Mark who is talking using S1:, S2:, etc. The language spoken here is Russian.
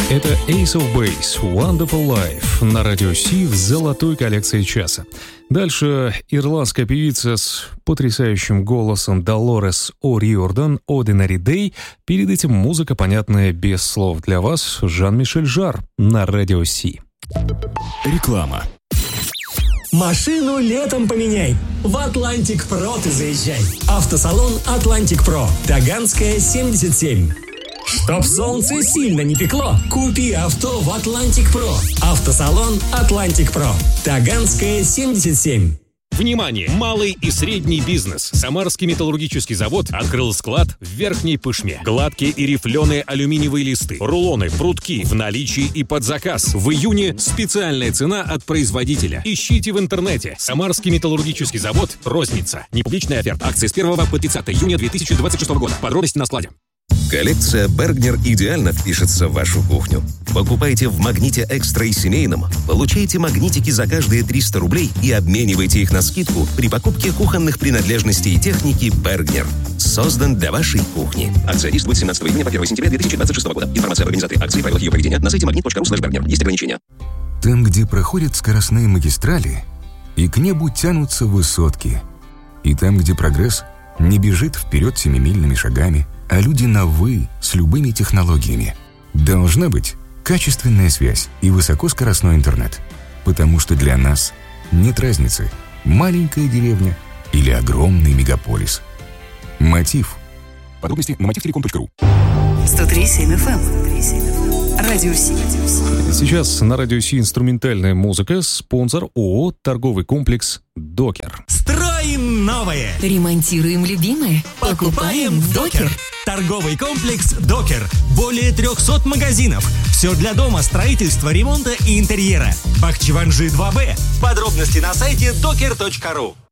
S1: Это Ace of Base, Wonderful Life на радио Си в золотой коллекции часа. Дальше ирландская певица с потрясающим голосом Долорес О'Риордан, Ordinary Day. Перед этим музыка, понятная без слов для вас, Жан-Мишель Жарр на радио Си.
S2: Реклама.
S3: Машину летом поменяй. В Atlantic Pro ты заезжай. Автосалон Atlantic Pro. Таганская, 77. Чтоб солнце сильно не пекло, купи авто в Atlantic Pro. Автосалон Atlantic Pro. Таганская, 77.
S4: Внимание! Малый и средний бизнес. Самарский металлургический завод открыл склад в Верхней Пышме. Гладкие и рифленые алюминиевые листы, рулоны, прутки в наличии и под заказ. В июне специальная цена от производителя. Ищите в интернете. Самарский металлургический завод. Розница. Непубличная оферта. Акция с 1 по 30 июня 2026 года. Подробности на складе.
S5: Коллекция Бергнер идеально впишется в вашу кухню. Покупайте в Магните Экстра и Семейном, получайте магнитики за каждые 300 рублей и обменивайте их на скидку при покупке кухонных принадлежностей и техники Бергнер. Создан для вашей кухни. Акция действует с 17 июня по 1 сентября 2026 года. Информация об организаторе акции и правилах ее проведения на сайте magnet.ru/Bergner. Есть ограничения.
S2: Там, где проходят скоростные магистрали, и к небу тянутся высотки. И там, где прогресс не бежит вперед семимильными шагами, а люди на «вы» с любыми технологиями. Должна быть качественная связь и высокоскоростной интернет. Потому что для нас нет разницы, маленькая деревня или огромный мегаполис. Мотив. Подробности на motivtelecom.ru.
S6: 103.7 FM. Радио Си.
S1: Сейчас на радио Си инструментальная музыка. Спонсор ООО «Торговый комплекс Докер».
S3: Строим новое.
S6: Ремонтируем любимое.
S3: Покупаем в Докер. Торговый комплекс Докер. Более 300 магазинов. Все для дома, строительства, ремонта и интерьера. Бахчеванжи 2Б. Подробности на сайте doker.ru.